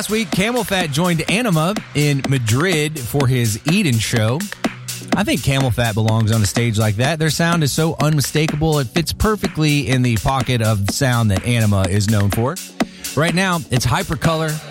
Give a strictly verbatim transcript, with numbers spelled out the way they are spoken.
Last week, Camel Fat joined Anima in Madrid for his Eden show. I think Camel Fat belongs on a stage like that. Their sound is so unmistakable, it fits perfectly in the pocket of sound that Anima is known for. Right now, it's Hypercolor